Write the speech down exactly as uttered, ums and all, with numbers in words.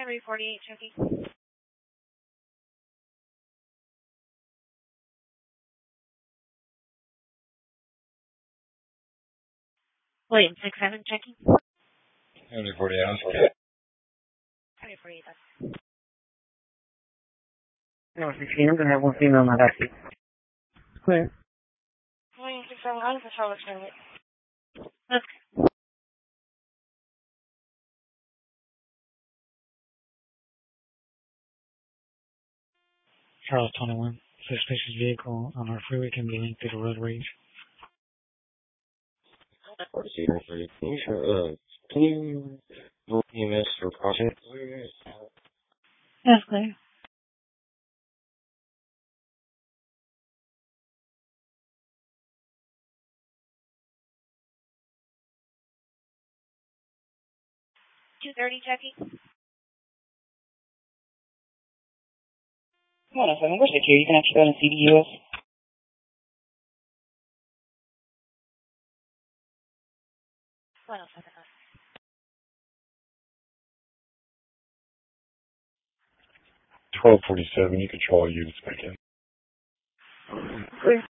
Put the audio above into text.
Henry forty-eight, checking. William six seven, checking. Henry forty-eight, Oscar. Henry forty-eight, that's No, sixteen, I'm going to have one female in my backseat. Clear. William six seven, I'm for Charlotte Charlotte. Look. Charles twenty-one. Suspicious vehicle on our freeway can be linked to the road rage. Can you show, uh, can you roll E M S for project? That's clear. two thirty, checking. Hold on a second. Where's the queue? You can actually go to C D U S. What else have I got? twelve forty-seven, you control units back in. Clear.